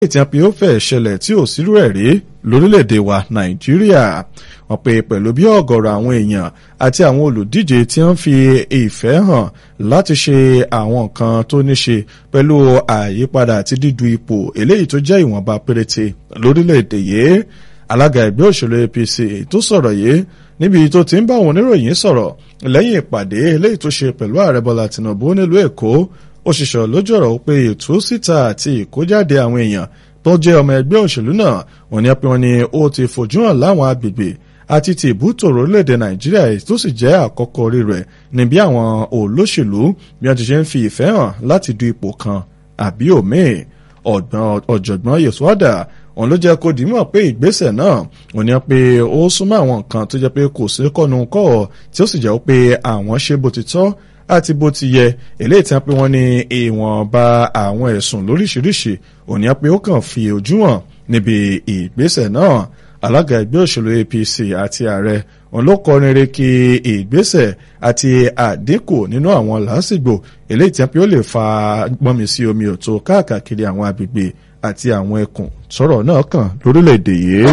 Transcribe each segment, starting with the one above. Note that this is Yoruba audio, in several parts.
tí wọ́n pe ó fẹ́ ṣẹlẹ̀ tí ò sírú ẹ̀ rí lórílẹ̀‐èdè wa Nàìjíríà. Wọ́n pe pẹ̀lú bí ọ̀gọ̀rọ̀ àwọn èèyàn àti àwọn olùdíje tí wọ́n fi ìfẹ́ hàn láti ṣe àwọn nǹkan tó ní ṣe pẹ̀lú àyípadà àti dídu ipò eléyìí tó jẹ́ ìwọ̀nba péréte lórílẹ̀‐èdè yìí. Alága ẹgbẹ́ òṣèlú APC tó sọ̀rọ̀ yìí níbi tó ti ń bá àwọn oníròyìn sọ̀rọ̀ lẹ́yìn ìpàdé eléyìí tó ṣe pẹ̀lú ààrẹ Bọ́lá Tinubu nílùú Èkó, ó ṣiṣọ́ lójú ọ̀rọ̀ pé ìtúsíta àti ìkójáde àwọn èèyàn tó jẹ́ ọmọ ẹgbẹ́ òṣèlú náà wọ́n ní pé wọ́n ní ó ti fojú hàn láwọn agbègbè àti ti ìbútò orílẹ̀-èdè Nàìjíríà tó sì jẹ́ àkọ́kọ́ orí rẹ̀ níbi àwọn olóṣèlú bí wọ́n ti ṣe ń fi ìfẹ́ hàn láti du ipò kan àbí òmíì. Ọ̀jọ̀gbọ́n Yeswada òun ló jẹ́ kó dìímọ̀ pé ìgbésẹ̀ náà wọ́n ní pé ó súnmọ́ àwọn nǹkan tó jẹ́ pé kò sí kọ́nu kọ́ tí ó sì jẹ́ pé àwọn ṣe bó ti tọ́ àti bó ti yẹ eléyìí tí wọ́n pé wọ́n ní ìwọ̀nba àwọn ẹ̀sùn lóríṣiríṣi òní pé ó kàn fi ojú hàn níbi ìgbésẹ̀ náà. Alága ẹgbẹ́ òṣèlú APC àti ààrẹ òun ló kọrin re kí ìgbésẹ̀ àti àdínkù nínú àwọn làásìgbò eléyìí tí wọ́n pé ó lè fa gbọ́nmi sí omi òtó káàkiri àwọn agbègbè àti àwọn ẹkùn sọ̀rọ̀ náà kàn lórílẹ̀‐èdè yìí.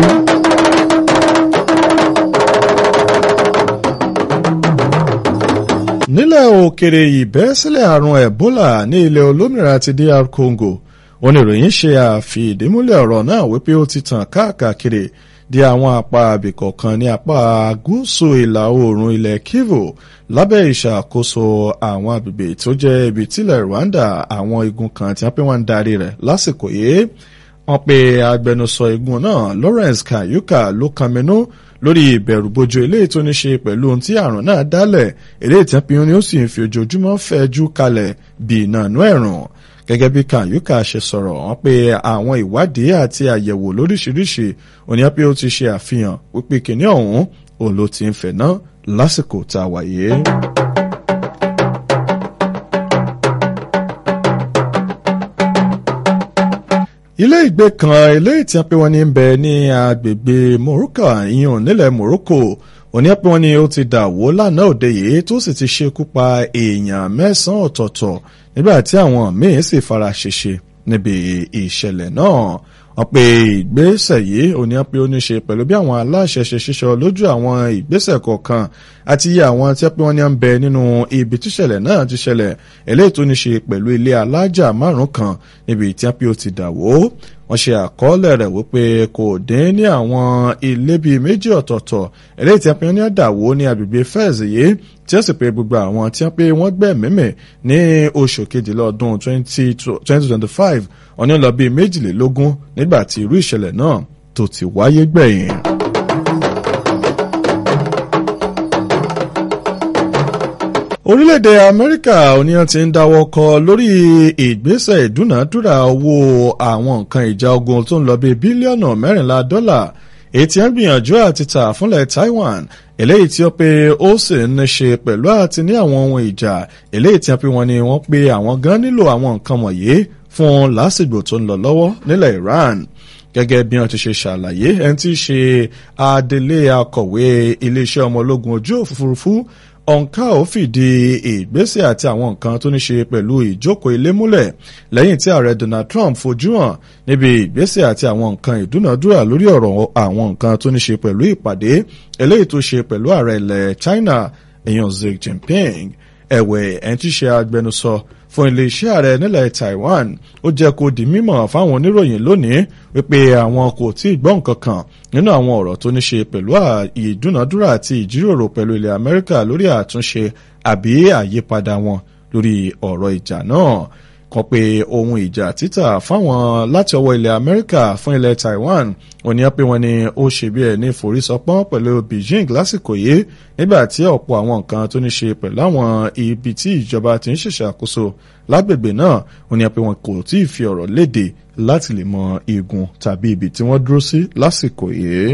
Nílẹ̀ òkèrè ìbẹ́sílẹ̀ àrùn Ebola ní ilẹ̀ olómìnira ti DR Congo, oníròyìn ṣe àfìdímúlẹ̀ ọ̀rọ̀ náà wípé ó ti tàn káàkiri di àwọn apá abìkọ̀kan ní apá gúúsù ìlà oòrùn ilẹ̀ Kivu lábẹ́ ìṣàkóso àwọn agbègbè tó jẹ́ ibi tílẹ̀ Rwanda àwọn igun kan tí wọ́n pé wọ́n ń darí rẹ̀ lásìkò yìí. Wọ́n pe agbẹnusọ igun náà Lawrence Kayuka ló kànmínú lórí ìbẹ̀rùbojo eléyìí tó ní ṣe pẹ̀lú ohun tí àrùn náà dálẹ̀ eléyìí tí wọ́n ní ó sì ń fi ojoojúmọ́ fẹ́jú kalẹ̀ bí iná inú ẹ̀rùn. Gẹ́gẹ́ bí Kayuka ṣe sọ̀rọ̀, wọ́n pe àwọn ìwádìí àti àyẹ̀wò lóríṣiríṣi òní pé ó ti ṣe àfihàn wípé kìnìún ọ̀hún òun ló ti ń fẹ̀ náà lásìkò tá a wà yìí. Ilé ìgbé kan eléyìí tí wọ́n pé wọ́n ní ń bẹ ní agbègbè Morocco ìyún nílẹ̀ Morocco òní pé wọ́n ní ó ti dà wó lánàá òde yìí tó sì ti ṣekú pa èèyàn 9 ọ̀tọ̀ọ̀tọ̀ nígbà tí àwọn míín sì fara ṣèṣe níbi ìṣẹ̀lẹ̀ náà. Wọ́n pe ìgbésẹ̀ yìí òní pé ó ní ṣe pẹ̀lú bí àwọn aláṣẹ ṣe ṣíṣọ lójú àwọn ìgbésẹ̀ kọ̀ọ̀kan àti iye àwọn tí pé wọ́n ní ń bẹ nínú ibi tíṣẹ̀lẹ̀ náà ti ṣẹlẹ̀ eléyìí tó ní ṣe pẹ̀lú ilé alájà 5 kan níbi tí pé ó ti dà wó. Wọ́n ṣe àkọọ́lẹ̀ rẹ̀ wípé kò dín ní àwọn ilé bíi 2 ọ̀tọ̀ọ̀tọ̀ eléyìí tí wọ́n ní dà wó ní agbègbè Fez yìí tí ó sì pé gbogbo àwọn tí wọ́n pé wọ́n gbẹ̀mímì ní oṣù kejìlá ọdún 2025 ọ̀ní lọ bíi 22 nígbà tí irú ìṣẹ̀lẹ̀ náà tó ti wáyé gbẹ̀yìn. Orílẹ̀-èdè Amẹ́ríkà oníyàn ti ń dáwọ́ kọ lórí ìgbésẹ̀ ìdúnàádúrà owó àwọn nǹkan ìjà ogun tó ń lọ bí bílíọ̀nù $14 èyí tí wọ́n gbìyànjú àti tà fúnlẹ̀ Taiwan eléyìí tí ó pé ó sì ń ṣe pẹ̀lú àti ní àwọn ohun ìjà eléyìí tí wọ́n pé wọ́n ní wọ́n pé àwọn gan nílò àwọn nǹkan wọ̀nyí fún lásìgbò tó ń lọ lọ́wọ́ nílẹ̀ Iran. Gẹ́gẹ́ bí wọ́n ti ṣe ṣàlàyé, ẹni tí í ṣe adelé akọ̀wé iléeṣẹ́ ọmọ ológun ojú òfurufú ọ̀nkà ó fìdí ìgbésẹ̀ àti àwọn nǹkan tó ní ṣe pẹ̀lú ìjókòó ilé múlẹ̀ lẹ́yìn tí ààrẹ Donald Trump fojú hàn níbi ìgbésẹ̀ àti àwọn nǹkan ìdúnàdúrà lórí ọ̀rọ̀ àwọn nǹkan tó ní ṣe pẹ̀lú ìpàdé eléyìí tó ṣe pẹ̀lú ààrẹ ilẹ̀ China èèyàn Xi Jinping. Ẹ̀wẹ̀ ẹni tí í ṣe agbẹnusọ fún iléeṣẹ́ ààrẹ nílẹ̀ Taiwan ó jẹ́ kó di mímọ̀ fáwọn oníròyìn lónìí wípé àwọn kò tí ì gbọ́ nǹkan kan nínú àwọn ọ̀rọ̀ tó ní ṣe pẹ̀lú ìdúnàdúrà àti ìjíròrò pẹ̀lú ilẹ̀ Amẹ́ríkà lórí àtúnṣe àbí àyípadà wọn lórí ọ̀rọ̀ ìjà náà. Kan pé ohun ìjà títà fáwọn láti ọwọ́ ilẹ̀ Amẹ́ríkà fún ilẹ̀ Taiwan òní pé wọ́n ní ó ṣe bí ẹni forísọpọ́n pẹ̀lú Beijing lásìkò yìí nígbà tí ọ̀pọ̀ àwọn nǹkan tó ní ṣe pẹ̀lú àwọn ibi tí ìjọba ti ń ṣèṣàkóso lágbègbè náà òní pé wọn kò tí ì fi ọ̀rọ̀ léde láti lè mọ igun tàbí ibi tí wọ́n dúró sí lásìkò yìí.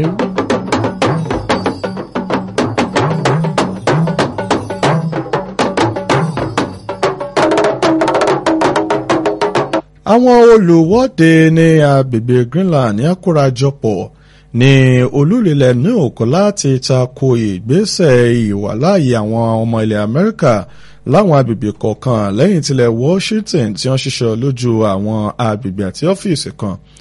Àwọn olùwọ́de ní agbègbè Greenland ní àkórajọpọ̀ ní olúlilẹ̀ New York láti tako ìgbésẹ̀ ìwàláàyè àwọn ọmọ ilẹ̀ Amẹ́ríkà láwọn agbègbè kọ̀ọ̀kan lẹ́yìn tilẹ̀ Washington tí wọ́n ṣiṣọ́ lójú àwọn agbègbè àti ọ́fíìsì kan